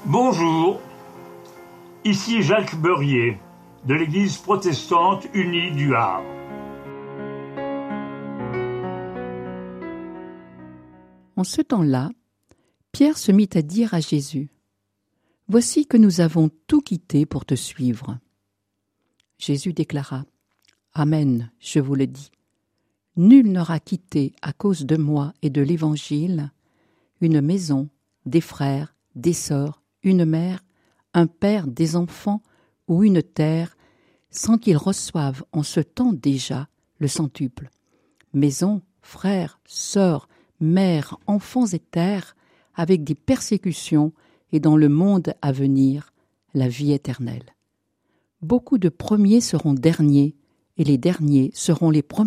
Bonjour, ici Jacques Beurier de l'Église protestante unie du Havre. En ce temps-là, Pierre se mit à dire à Jésus : « Voici que nous avons tout quitté pour te suivre. » Jésus déclara : « Amen, je vous le dis. Nul n'aura quitté à cause de moi et de l'Évangile une maison, des frères, des sœurs, une mère, un père, des enfants ou une terre, sans qu'il reçoive en ce temps déjà le centuple. Maison, frères, sœurs, mères, enfants et terres, avec des persécutions et dans le monde à venir, la vie éternelle. Beaucoup de premiers seront derniers et les derniers seront les premiers. »